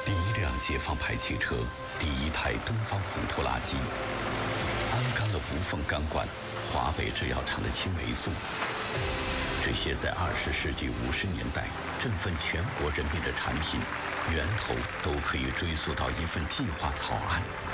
第一辆解放牌汽车，第一台东方红拖拉机，安干了无缝钢管华北制药厂的青霉素。这些在20世纪50年代振奋全国人民的产品，源头都可以追溯到一份计划草案。